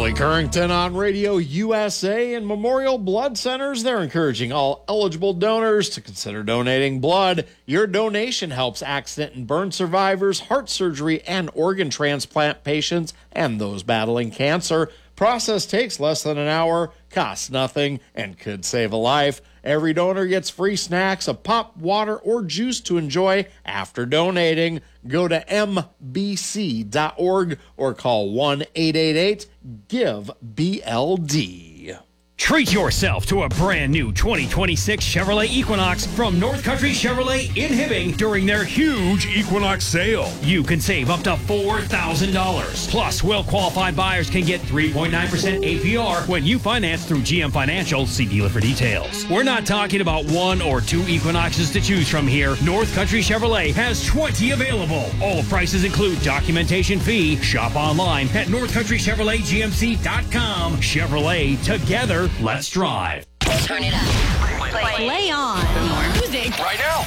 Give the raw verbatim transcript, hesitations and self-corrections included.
Billy Currington on Radio U S A and Memorial Blood Centers. They're encouraging all eligible donors to consider donating blood. Your donation helps accident and burn survivors, heart surgery and organ transplant patients, and those battling cancer. Process takes less than an hour, costs nothing, and could save a life. Every donor gets free snacks, a pop, water, or juice to enjoy after donating. Go to m b c dot org or call one eight eight eight give B L D. Treat yourself to a brand new twenty twenty-six Chevrolet Equinox from North Country Chevrolet in Hibbing during their huge Equinox sale. You can save up to four thousand dollars. Plus, well-qualified buyers can get three point nine percent A P R when you finance through G M Financial. See dealer for details. We're not talking about one or two Equinoxes to choose from here. North Country Chevrolet has twenty available. All prices include documentation fee. Shop online at north country chevrolet g m c dot com. Chevrolet, together, let's drive. Turn it up. Play, Play on. Music. Right now.